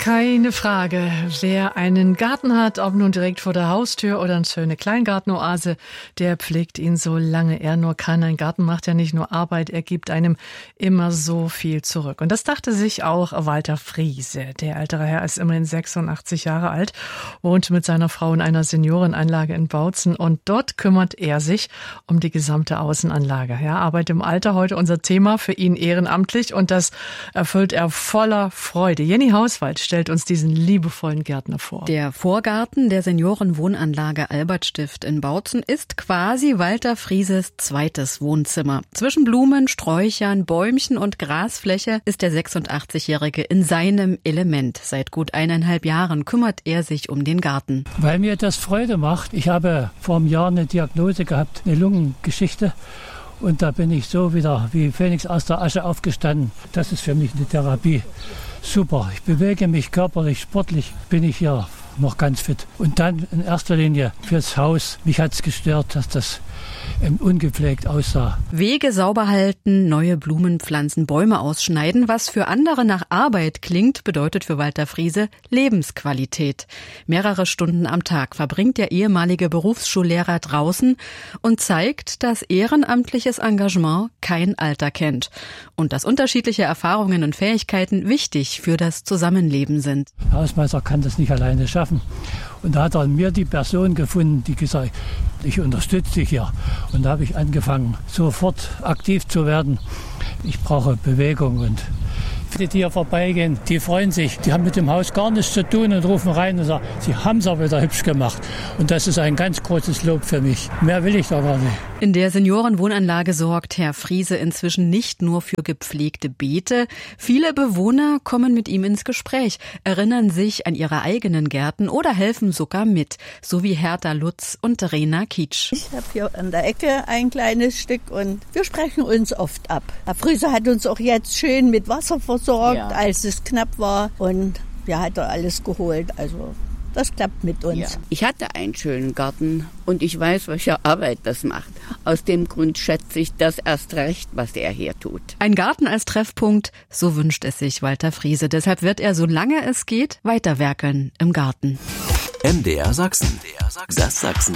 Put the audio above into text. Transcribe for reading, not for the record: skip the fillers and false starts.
Keine Frage, wer einen Garten hat, ob nun direkt vor der Haustür oder eine schöne Kleingartenoase, der pflegt ihn, solange er nur kann. Ein Garten macht ja nicht nur Arbeit, er gibt einem immer so viel zurück. Und das dachte sich auch Walter Friese. Der ältere Herr ist immerhin 86 Jahre alt, wohnt mit seiner Frau in einer Seniorenanlage in Bautzen und dort kümmert er sich um die gesamte Außenanlage. Ja, Arbeit im Alter, heute unser Thema, für ihn ehrenamtlich und das erfüllt er voller Freude. Jenny Hauswald stellt uns diesen liebevollen Gärtner vor. Der Vorgarten der Seniorenwohnanlage Albertstift in Bautzen ist quasi Walter Frieses zweites Wohnzimmer. Zwischen Blumen, Sträuchern, Bäumchen und Grasfläche ist der 86-Jährige in seinem Element. Seit gut 1,5 Jahren kümmert er sich um den Garten. Weil mir das Freude macht. Ich habe vor einem Jahr eine Diagnose gehabt, eine Lungengeschichte. Und da bin ich so wieder wie Phönix aus der Asche aufgestanden. Das ist für mich eine Therapie. Super, ich bewege mich körperlich, sportlich bin ich hier noch ganz fit. Und dann in erster Linie fürs Haus. Mich hat es gestört, dass das ungepflegt aussah. Wege sauber halten, neue Blumen pflanzen, Bäume ausschneiden. Was für andere nach Arbeit klingt, bedeutet für Walter Friese Lebensqualität. Mehrere Stunden am Tag verbringt der ehemalige Berufsschullehrer draußen und zeigt, dass ehrenamtliches Engagement kein Alter kennt. Und dass unterschiedliche Erfahrungen und Fähigkeiten wichtig für das Zusammenleben sind. Der Hausmeister kann das nicht alleine schaffen. Und da hat er in mir die Person gefunden, die gesagt hat, ich unterstütze dich hier. Und da habe ich angefangen, sofort aktiv zu werden. Ich brauche Bewegung und die hier vorbeigehen, die freuen sich. Die haben mit dem Haus gar nichts zu tun und rufen rein und sagen, sie haben es auch wieder hübsch gemacht. Und das ist ein ganz großes Lob für mich. Mehr will ich doch gar nicht. In der Seniorenwohnanlage sorgt Herr Friese inzwischen nicht nur für gepflegte Beete. Viele Bewohner kommen mit ihm ins Gespräch, erinnern sich an ihre eigenen Gärten oder helfen sogar mit, so wie Hertha Lutz und Rena Kietsch. Ich habe hier an der Ecke ein kleines Stück und wir sprechen uns oft ab. Herr Friese hat uns auch jetzt schön mit Wasser versorgt, als es knapp war und wir hat er alles geholt, also das klappt mit uns. Ja. Ich hatte einen schönen Garten und ich weiß, welche Arbeit das macht. Aus dem Grund schätze ich das erst recht, was er hier tut. Ein Garten als Treffpunkt, so wünscht es sich Walter Friese. Deshalb wird er, solange es geht, weiterwerkeln im Garten. MDR Sachsen. Das Sachsen.